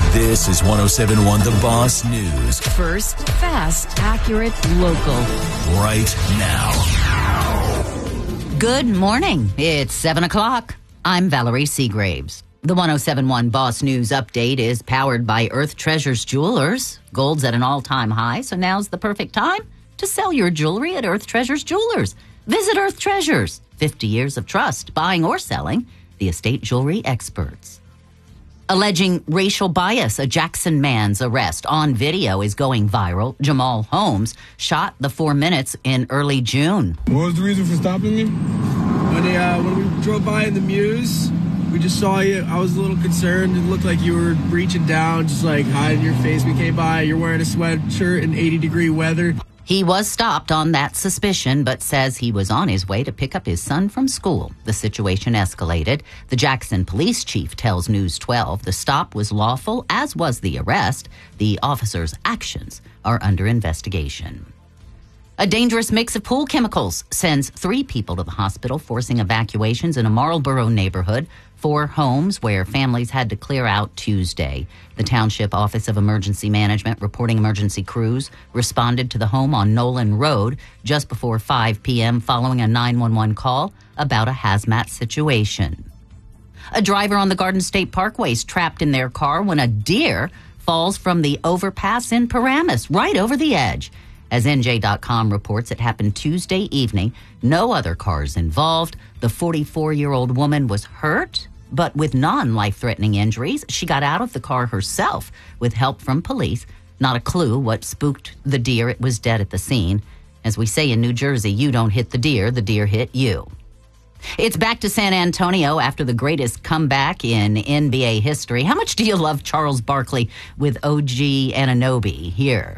This is 107.1 The Boss News. First, fast, accurate, local. Right now. Good morning. It's 7 o'clock. I'm Valerie Seagraves. The 107.1 Boss News update is powered by Earth Treasures Jewelers. Gold's at an all-time high, so now's the perfect time to sell your jewelry at Earth Treasures Jewelers. Visit Earth Treasures. 50 years of trust, buying or selling, the estate jewelry experts. Alleging racial bias, a Jackson man's arrest on video is going viral. Jamal Holmes shot the 4 minutes in early June. What was the reason for stopping me? When we drove by in the Muse, we just saw you. I was a little concerned. It looked like you were reaching down, just like hiding your face. We came by. You're wearing a sweatshirt in 80-degree weather. He was stopped on that suspicion, but says he was on his way to pick up his son from school. The situation escalated. The Jackson police chief tells News 12 the stop was lawful, as was the arrest. The officer's actions are under investigation. A dangerous mix of pool chemicals sends 3 people to the hospital, forcing evacuations in a Marlboro neighborhood. 4 homes where families had to clear out Tuesday. The Township Office of Emergency Management reporting emergency crews responded to the home on Nolan Road just before 5 p.m. following a 911 call about a hazmat situation. A driver on the Garden State Parkway is trapped in their car when a deer falls from the overpass in Paramus, right over the edge. As NJ.com reports, it happened Tuesday evening. No other cars involved. The 44-year-old woman was hurt, but with non-life-threatening injuries. She got out of the car herself with help from police. Not a clue what spooked the deer. It was dead at the scene. As we say in New Jersey, you don't hit the deer hit you. It's back to San Antonio after the greatest comeback in NBA history. How much do you love Charles Barkley with OG Anunoby here?